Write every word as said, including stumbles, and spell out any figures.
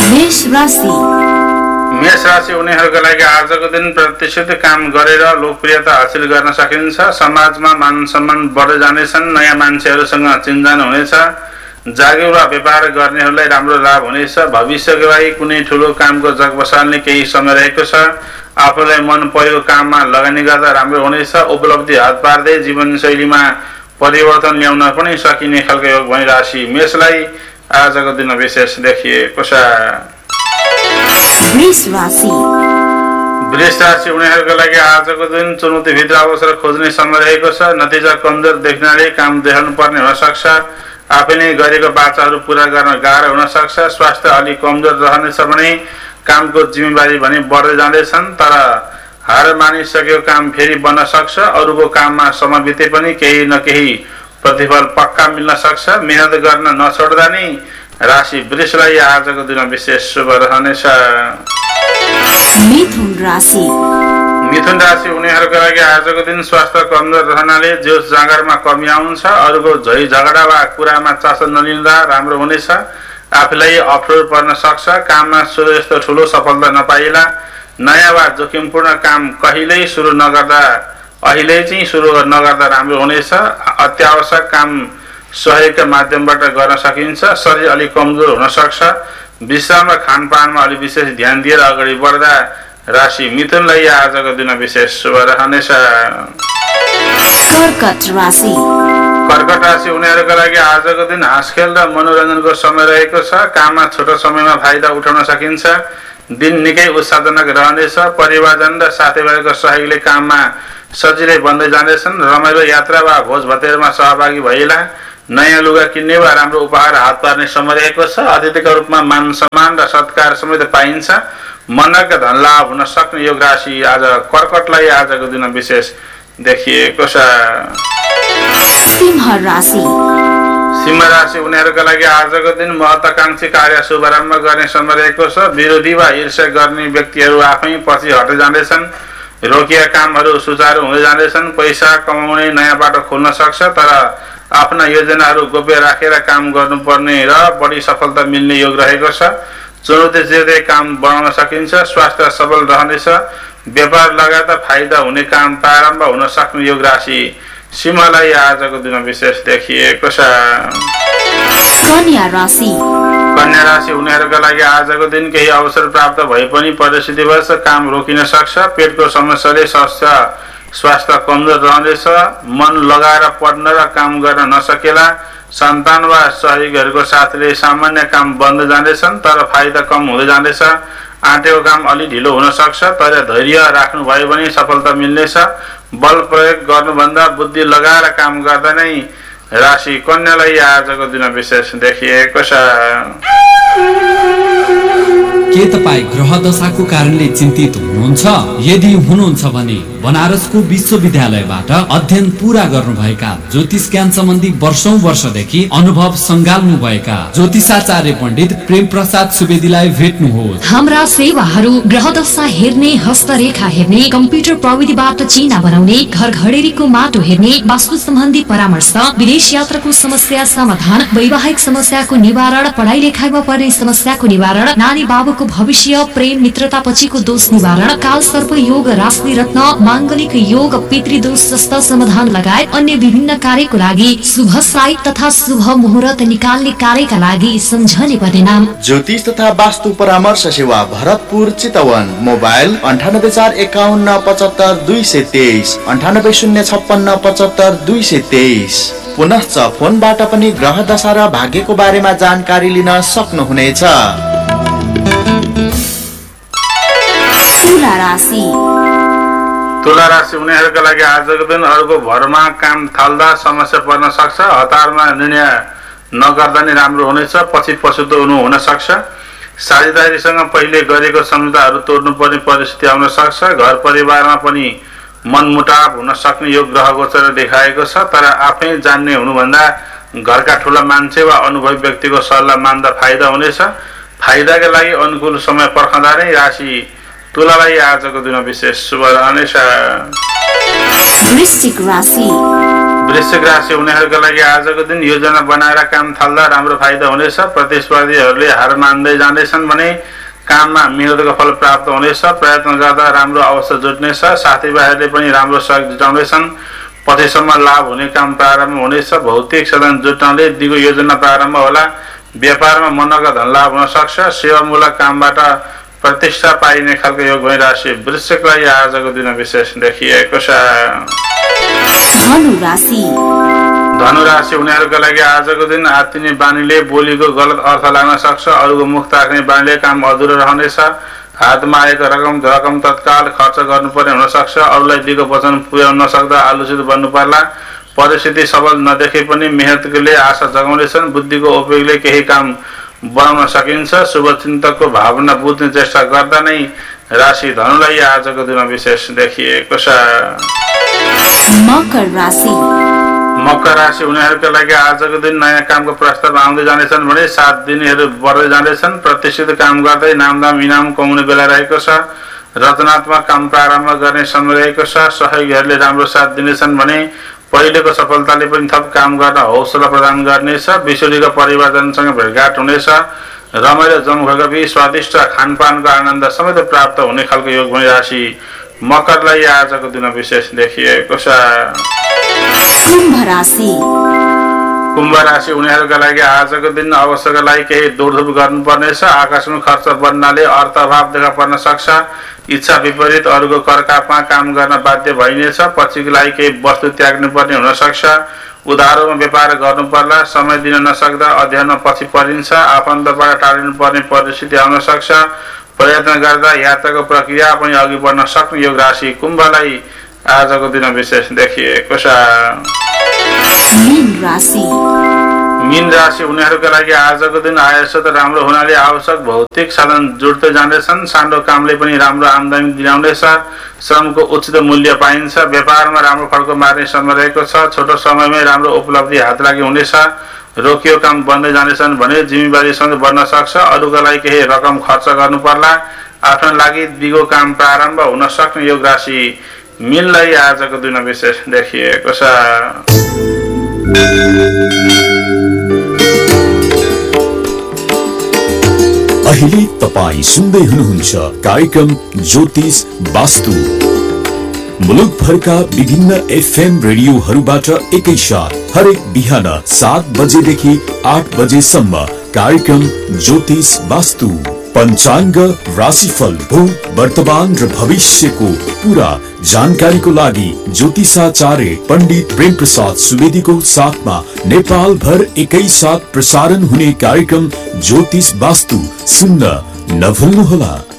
मेष राशि मेष राशि उनीहरूका लागि आजको दिन प्रतिष्ठित काम गरेर लोकप्रियता हासिल गर्न सकिन्छ। समाजमा मान सम्मान बढ्दै जानेछन्। नयाँ मान्छेहरूसँग चिन्जान हुनेछ। जागिर वा व्यापार गर्नेहरूलाई राम्रो लाभ हुनेछ। भविष्यको लागि कुनै ठुलो कामको जग बसाल्ने केही समय रहेको छ। आफूलाई मन परेको काममा लगानी गर्दा राम्रो हुनेछ। उपलब्धि हात पार्दै जीवनशैलीमा परिवर्तन ल्याउन पनि सकिने खालको योग भनी राशि मेषलाई आजको दिन विशेष देखिएको छ। वृष राशि वृष राशि उनीहरूका लागि आजको दिन चुनौतीभित्र अवसर खोज्ने समय रहेको छ। नतिजा कमजोर देख्नाले काम देखाउनु पर्ने हुन सक्छ। आफैले गरेको बाचाहरू पूरा गर्न गाह्रो हुन सक्छ। स्वास्थ्य अलि कमजोर रहनेछ भने कामको जिम्मेवारी भने बढ्दै जाँदैछन्। तर हार मानिसकेको काम फेरि बन्न सक्छ। अरूको काममा समय बिते पनि केही न केही प्रतिफल पक्का मिल्न सक्छ। मेहनत गर्न नछोड्दा नै राशि वृषलाई आजको दिन विशेष शुभ रहनेछ। मिथुन राशि मिथुन राशि उनीहरूका लागि आजको दिन स्वास्थ्य कमजोर रहनाले जोस जाँगरमा कमी आउँछ। अरूको झै झगडा वा कुरामा चासो नलिँदा राम्रो हुनेछ। आफूलाई अप्ठ्यारो पर्न सक्छ। काममा सुरु यस्तो ठुलो सफलता नपाइला। नयाँ वा जोखिमपूर्ण काम कहिल्यै सुरु नगर्दा अहिले चाहिँ सुरु नगर्दा राम्रो हुनेछ। अत्यावश्यक काम सहयोगका माध्यमबाट गर्न सकिन्छ। शरीर अलिक कमजोर हुन सक्छ। विश्राम र खानपानमा अलि विशेष ध्यान दिएर अगाडि बढ्दा राशि मिथुनलाई आजको दिन विशेष शुभ रहनेछ। कर्कट राशि कर्कट राशि उनीहरूका लागि आजको दिन हाँसखेल र मनोरञ्जनको समय रहेको छ। काममा छोटो समयमा फाइदा उठाउन सकिन्छ। दिन निकै उत्साहजनक रहनेछ। परिवारजन र साथीभाइको सहयोगले काममा सजिलै बन्दै जानेछन्। रमाइलो यात्रा वा भोज भतेरमा सहभागी भइला। नयाँ लुगा किन्ने वा राम्रो उपहार हात पार्ने समय रहेको छ। अतिथिका रूपमा मान सम्मान र सत्कार समेत पाइन्छ। मनका धन लाभ हुन सक्ने योग राशि आज कर्कटलाई आजको दिन विशेष देखिएको छ। सिंह राशि सिंह राशि उनीहरूका लागि आजको दिन महत्वाकांक्षी कार्य शुभारम्भ गर्ने समय रहेको छ। विरोधी वा ईर्ष्या गर्ने व्यक्तिहरू आफै पछि हट्दै जाँदैछन्। रोकिएका कामहरू सुचारू हुँदै जाँदैछन्। पैसा कमाउने नयाँ बाटो खोल्न सक्छ। तर आफ्ना योजनाहरू गोप्य राखेर काम गर्नुपर्ने र बढी सफलता मिल्ने योग रहेको छ। चुनौती जिर्दै काम बनाउन सकिन्छ। स्वास्थ्य सबल रहनेछ। व्यापार लगायत फाइदा हुने काम प्रारम्भ हुन सक्ने योग राशि सिंहलाई आजको दिन विशेष देखिएको छ। कन्या राशि कन्या राशि उनीहरूका लागि आजको दिन केही अवसर प्राप्त भए पनि परिस्थितिवश काम रोकिन सक्छ। पेटको समस्याले स्वास्थ्य स्वास्थ्य कमजोर रहनेछ। मन लगाएर पढ्न र काम गर्न नसकेला। सन्तान वा सहयोगीहरूको साथले सामान्य काम बन्द जाँदैछन्। तर फाइदा कम हुँदै जाँदैछ। आँटेको काम अलि ढिलो हुन सक्छ। तर धैर्य राख्नु भयो भने सफलता मिल्नेछ। बल प्रयोग गर्नुभन्दा बुद्धि लगाएर काम गर्दा नै राशि कन्यालाई आजको दिन विशेष देखिएको छ। के तपाईँ ग्रह दशाको कारणले चिन्तित हुनुहुन्छ? यदि हुनुहुन्छ भने बनारसको विश्वविद्यालयबाट अध्ययन पूरा गर्नुभएका ज्योतिष ज्ञान सम्बन्धी वर्षौं वर्षदेखि अनुभव संगाल्नु भएका ज्योतिषाचार्य पण्डित प्रेम प्रसाद सुवेदीलाई भेट्नुहोस्। हाम्रा सेवाहरू ग्रह दशा हेर्ने, हस्तरेखा हेर्ने, कम्प्युटर प्रविधिबाट चिना बनाउने, घर घडेरीको माटो हेर्ने, वास्तु सम्बन्धी परामर्श, विदेश यात्राको समस्या समाधान, वैवाहिक समस्याको निवारण, पढाइ लेखाइमा पर्ने समस्याको निवारण, नानी बाबुको भविष्य, प्रेम मित्रता पछिको दोष निवारण, काल सर्प योग, राशि रत्न, मांगलिक योग, पितृदोष जस्ता समाधान लगायत अन्य विभिन्न कार्यको लागि शुभ साई तथा शुभ मुहुर्त निकाल्ने कार्यका लागि सम्झने पर्ने नाम ज्योतिष तथा वास्तु परामर्श सेवा भरतपुर चितवन। मोबाइल अन्ठानब्बे चार एकाउन्न पचहत्तर दुई सय तेइस अन्ठानब्बे शून्य छप्पन्न पचहत्तर दुई सय तेइस। पुनश्च फोनबाट पनि ग्रह दशा र भाग्यको बारेमा जानकारी लिन सक्नुहुनेछ। तुला राशि तुला राशि उनीहरूका लागि आजको दिन अरूको भरमा काम थाल्दा समस्या पर्न सक्छ। हतारमा निर्णय नगर्दा नै राम्रो हुनेछ। पछि पछुतो हुनु हुन सक्छ। साझेदारीसँग पहिले गरेको सम्झौताहरू तोड्नु पर्ने परिस्थिति आउन सक्छ। घर परिवारमा पनि मनमुटाव हुन सक्ने यो ग्रह गोचर देखाएको छ। तर आफै जान्ने हुनुभन्दा घरका ठुला मान्छे वा अनुभवी व्यक्तिको सल्लाह मान्दा फाइदा हुनेछ। फाइदाका लागि अनुकूल समय पर्खँदा नै राशि तुलालाई आजको दिन विशेष शुभ रहनेछ। वृश्चिक राशि वृश्चिक राशि हुनेहरूका लागि आजको दिन योजना बनाएर काम थाल्दा राम्रो फाइदा हुनेछ। प्रतिस्पर्धीहरूले हार मान्दै जाँदैछन् भने काममा मेहनतको फल प्राप्त हुनेछ। प्रयत्न गर्दा राम्रो अवस्था जुट्नेछ। साथीभाइहरूले पनि राम्रो सहयोग जुटाउनेछन्। पछिसम्म लाभ हुने काम प्रारम्भ हुनेछ। भौतिक साधन जुटाउनले दिगो योजना प्रारम्भ होला। व्यापारमा मनका धन लाभ हुन सक्छ। सेवामूलक कामबाट प्रतिष्ठा पाइने खालको योग भइराशि वृश्चिकलाई आजको दिन विशेष देखिएको छ। धनु राशि धनु राशि हुनेहरूका लागि आजको दिन आत्तिने बानीले बोलीको गलत अर्थ लाग्न सक्छ। अरूको मुख ताक्ने बानीले काम अधुरो रहनेछ। हातमा आएको रकम रकम तत्काल खर्च गर्नुपर्ने हुन सक्छ। अरूलाई दिएको वचन पुर्याउन नसक्दा आलोचित बन्नु पर्ला। परिस्थिति सबल नदेखे पनि मेहनतले आशा जगाउनेछन्। बुद्धिको उपयोगले केही काम बनाउन सकिन्छ। शुभचिन्तकको भावना बुझ्ने चेष्टा गर्दा नै राशि धनुलाई आजको दिन विशेष देखिएको छ। मकर राशि मकर राशि हुनेहरूका लागि आजको दिन नयाँ कामको प्रस्ताव आउँदै जानेछन् भने सात दिनहरू बढ्दै जाँदैछन्। प्रतिष्ठित काम गर्दै नामदाम इनाम कमाउने बेला रहेको छ। रचनात्मक काम प्रारम्भ गर्ने समय रहेको छ। सहयोगीहरूले राम्रो साथ दिनेछन् भने पहिलेको सफलताले पनि थप काम गर्न हौसला प्रदान गर्नेछ। बिसुलीका परिवारजनसँग भेटघाट हुनेछ। रमाइलो जमघटबी स्वादिष्ट खानपानको आनन्द समेत प्राप्त हुने खालको योग भनी राशि मकरलाई आजको दिन विशेष देखिएको छ। कुम्भ राशि कुम्भ राशि हुनेहरूका लागि आजको दिन अवश्यका लागि केही दौडधुप गर्नुपर्नेछ। आकस्मिक खर्च बढ्नाले अर्थ अभाव देखा पर्न सक्छ। इच्छा विपरीत अरूको करकापमा काम गर्न बाध्य भइनेछ। पछिको लागि केही वस्तु त्याग्नु पर्ने हुन सक्छ। उधारोमा व्यापार गर्नु पर्ला। समय दिन नसक्दा अध्ययनमा पछि परिन्छ। आफन्तबाट टाढिनु पर्ने परिस्थिति आउन सक्छ। प्रयत्न गर्दा यात्राको प्रक्रिया पनि अघि बढ्न सक्ने योग राशि कुम्भलाई आजको दिन विशेष देखिएको छ। मीन राशि मीन राशि हुनेहरूका लागि आजको दिन आय स्रोत राम्रो हुनाले आवश्यक भौतिक साधन जुट्दै जाँदैछन्। सानो कामले पनि राम्रो आमदानी दिलाउनेछ। श्रमको उचित मूल्य पाइन्छ। व्यापारमा राम्रो फड्को मार्ने समय रहेको छ। छोटो समयमै राम्रो उपलब्धि हात लागि हुनेछ। रोकियो काम बन्दै जानेछन् भने जिम्मेवारी समेत बढ्न सक्छ। अरूका लागि केही रकम खर्च गर्नु पर्ला। आफ्नो लागि दिगो काम प्रारम्भ हुन सक्ने योग राशि मीनलाई आजको दिन विशेष देखिएको छ। अहिले तपाई सुन्दै हुनुहुन्छ कार्यक्रम ज्योतिष वास्तु। मुलुकभरका विभिन्न एफएम रेडियोहरूबाट एकैसाथ हरेक बिहान सात बजेदेखि आठ बजेसम्म कार्यक्रम ज्योतिष वास्तु। पंचांग, राशिफल, भूत, वर्तमान र भविष्यको पूरा जानकारीको लागि ज्योतिषाचार्य पंडित प्रेम प्रसाद सुवेदीको साथमा नेपाल भर एकै साथ प्रसारण हुने कार्यक्रम ज्योतिष वास्तु सुन्न नभुल्नुहोला।